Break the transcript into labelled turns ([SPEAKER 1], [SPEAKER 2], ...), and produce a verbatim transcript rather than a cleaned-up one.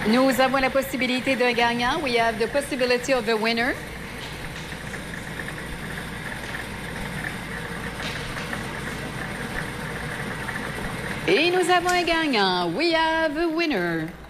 [SPEAKER 1] Nous avons la possibilité d'un gagnant. We have the possibility of a winner. Et nous avons un gagnant. We have a winner.